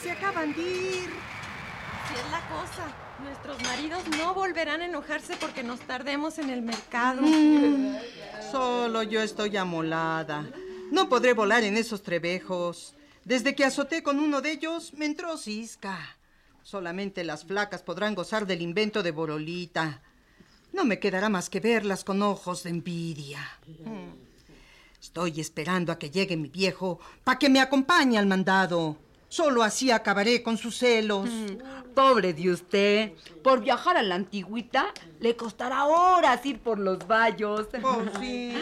se acaban de ir. Así es la cosa. Nuestros maridos no volverán a enojarse porque nos tardemos en el mercado. Solo yo estoy amolada. No podré volar en esos trebejos. Desde que azoté con uno de ellos, me entró cisca. Solamente las flacas podrán gozar del invento de Borolita. No me quedará más que verlas con ojos de envidia. Estoy esperando a que llegue mi viejo para que me acompañe al mandado. Solo así acabaré con sus celos. Pobre de usted. Por viajar a la antigüita, le costará horas ir por los vallos. Oh, sí.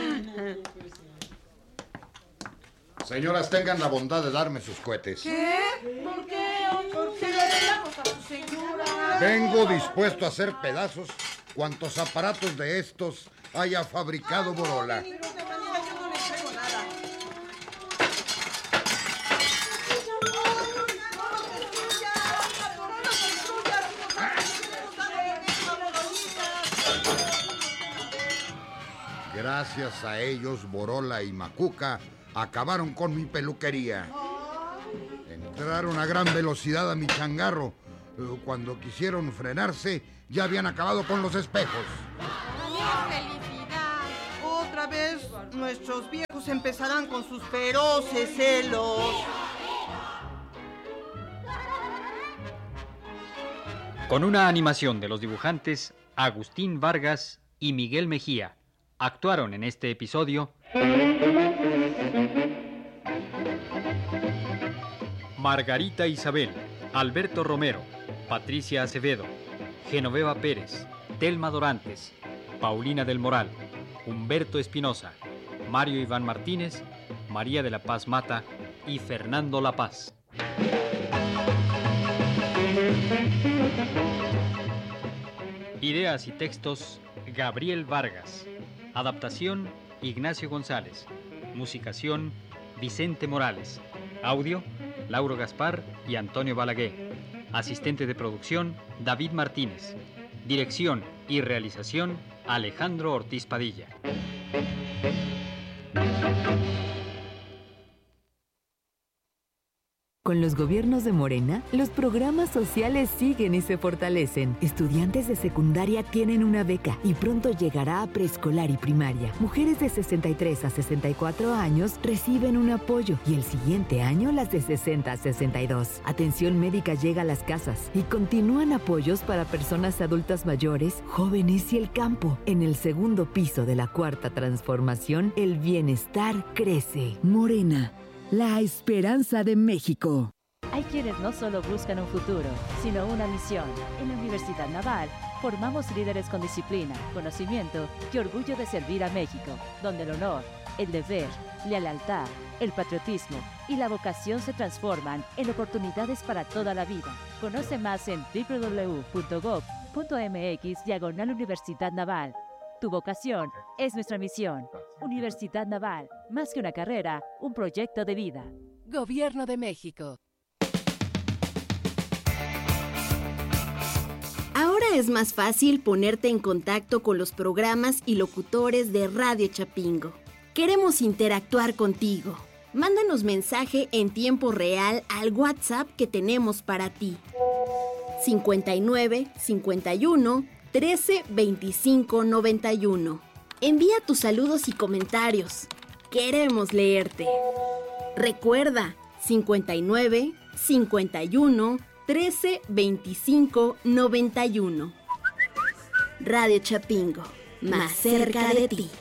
Señoras, tengan la bondad de darme sus cohetes. ¿Qué? ¿Por qué? ¿Por qué le damos a su señora? Vengo dispuesto a hacer pedazos cuantos aparatos de estos haya fabricado Borola. De ninguna manera yo no le traigo nada. Gracias a ellos, Borola y Macuca acabaron con mi peluquería. Entraron a gran velocidad a mi changarro. Cuando quisieron frenarse, ya habían acabado con los espejos. ¡Qué felicidad! Otra vez nuestros viejos empezarán con sus feroces celos. Con una animación de los dibujantes Agustín Vargas y Miguel Mejía, actuaron en este episodio Margarita Isabel, Alberto Romero, Patricia Acevedo, Genoveva Pérez, Telma Dorantes, Paulina del Moral, Humberto Espinosa, Mario Iván Martínez, María de la Paz Mata y Fernando La Paz. Ideas y textos, Gabriel Vargas. Adaptación, Ignacio González. Musicación, Vicente Morales. Audio, Lauro Gaspar y Antonio Balaguer. Asistente de producción, David Martínez. Dirección y realización, Alejandro Ortiz Padilla. Con los gobiernos de Morena, los programas sociales siguen y se fortalecen. Estudiantes de secundaria tienen una beca y pronto llegará a preescolar y primaria. Mujeres de 63 a 64 años reciben un apoyo y el siguiente año las de 60 a 62. Atención médica llega a las casas y continúan apoyos para personas adultas mayores, jóvenes y el campo. En el segundo piso de la Cuarta Transformación, el bienestar crece. Morena. La esperanza de México. Hay quienes no solo buscan un futuro, sino una misión. En la Universidad Naval, formamos líderes con disciplina, conocimiento y orgullo de servir a México, donde el honor, el deber, la lealtad, el patriotismo y la vocación se transforman en oportunidades para toda la vida. Conoce más en www.gov.mx/Universidad Naval. Tu vocación es nuestra misión. Universidad Naval, más que una carrera, un proyecto de vida. Gobierno de México. Ahora es más fácil ponerte en contacto con los programas y locutores de Radio Chapingo. Queremos interactuar contigo. Mándanos mensaje en tiempo real al WhatsApp que tenemos para ti. 59 51 13 25 91. Envía tus saludos y comentarios. Queremos leerte. Recuerda, 59 51 13 25 91. Radio Chapingo, más cerca de ti.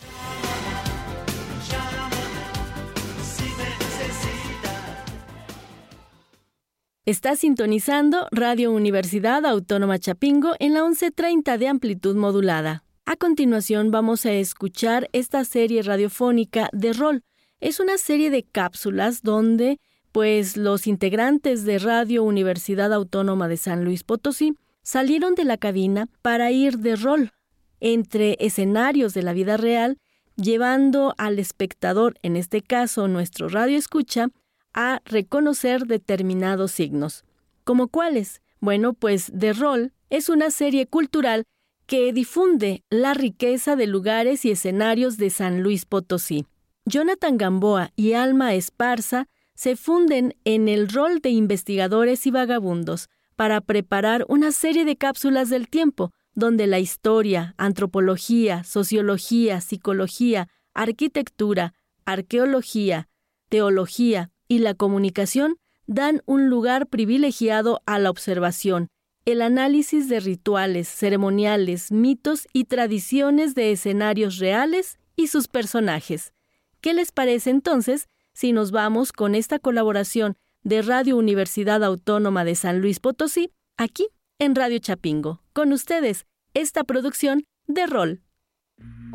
Está sintonizando Radio Universidad Autónoma Chapingo en la 1130 de amplitud modulada. A continuación vamos a escuchar esta serie radiofónica de rol. Es una serie de cápsulas donde, los integrantes de Radio Universidad Autónoma de San Luis Potosí salieron de la cabina para ir de rol entre escenarios de la vida real, llevando al espectador, en este caso nuestro radio escucha, a reconocer determinados signos. ¿Como cuáles? Bueno, The Rol es una serie cultural que difunde la riqueza de lugares y escenarios de San Luis Potosí. Jonathan Gamboa y Alma Esparza se funden en el rol de investigadores y vagabundos para preparar una serie de cápsulas del tiempo, donde la historia, antropología, sociología, psicología, arquitectura, arqueología, teología y la comunicación dan un lugar privilegiado a la observación, el análisis de rituales, ceremoniales, mitos y tradiciones de escenarios reales y sus personajes. ¿Qué les parece entonces si nos vamos con esta colaboración de Radio Universidad Autónoma de San Luis Potosí, aquí en Radio Chapingo? Con ustedes, esta producción de Rol.